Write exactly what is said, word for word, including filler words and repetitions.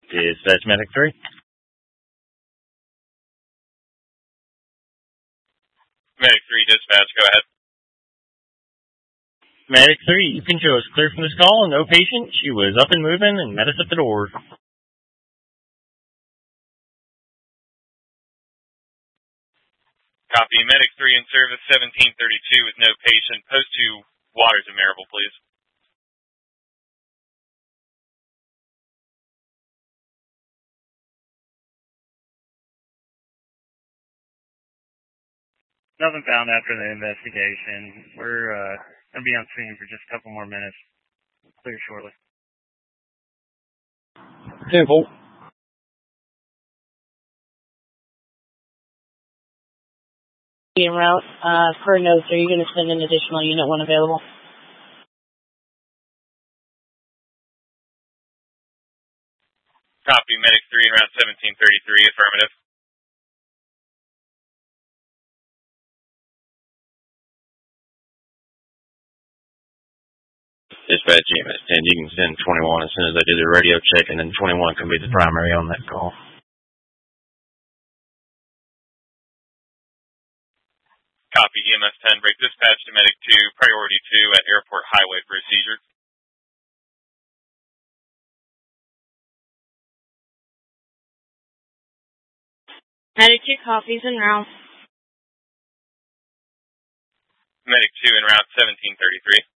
Dispatch Medic three. Medic three, dispatch, go ahead. Medic three, you can show us clear from this call, no patient. She was up and moving and met us at the door. Copy. Medic three in service, seventeen thirty-two with no patient. Post to Waters and Marable, please. Nothing found after the investigation. We're uh, going to be on scene for just a couple more minutes. We'll clear shortly. ten four. En route. Uh, per notes, are you going to send an additional unit when available? Copy. Medic three in route seventeen thirty-three, affirmative. Dispatch E M S ten, you can send twenty-one as soon as I do the radio check, and then twenty-one can be the primary on that call. Copy. E M S ten, break dispatch to Medic two, priority two at Airport Highway for a seizure. Medic two copies en route. Medic two in route seventeen thirty-three.